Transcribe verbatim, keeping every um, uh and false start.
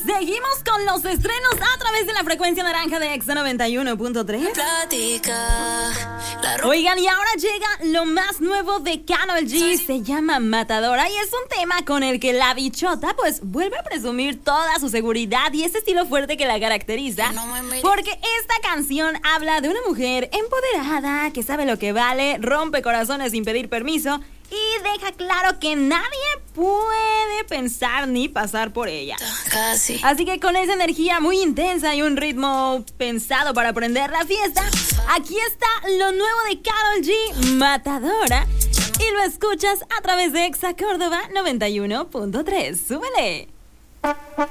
seguimos con los estrenos a través de la frecuencia naranja de Exa noventa y uno punto tres. Oigan, y ahora llega lo más nuevo de Karol G. Se llama Matadora y es un tema con el que la bichota pues vuelve a presumir toda su seguridad y ese estilo fuerte que la caracteriza. Porque esta canción habla de una mujer empoderada que sabe lo que vale, rompe corazones sin pedir permiso y deja claro que nadie puede pensar ni pasar por ella. Casi. Así que con esa energía muy intensa y un ritmo pensado para prender la fiesta, aquí está lo nuevo de Karol G, Matadora, y lo escuchas a través de Exa Córdoba noventa y uno punto tres. ¡Súbele!